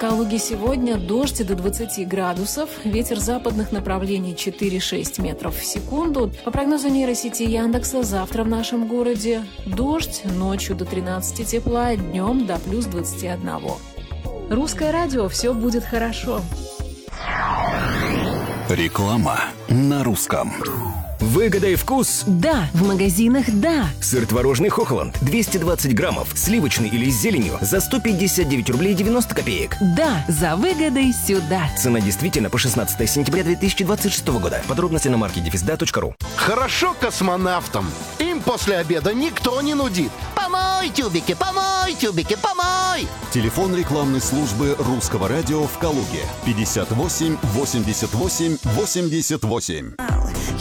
Калуге сегодня дождь до 20 градусов, ветер западных направлений 4-6 метров в секунду. По прогнозу нейросети Яндекса, завтра в нашем городе дождь, ночью до 13 тепла, днем до плюс 21. Русское радио, все будет хорошо. Реклама на русском. Выгода и вкус? Да. В магазинах да. Сыр творожный Хохланд 220 граммов, сливочный или с зеленью за 159 рублей 90 копеек. Да, за выгодой сюда. Цена действительно по 16 сентября 2026 года. Подробности на марке defisda.ru. Хорошо космонавтам. Им после обеда никто не нудит. Помой, тюбики, помой, тюбики, помой! Телефон рекламной службы русского радио в Калуге 58 88 88.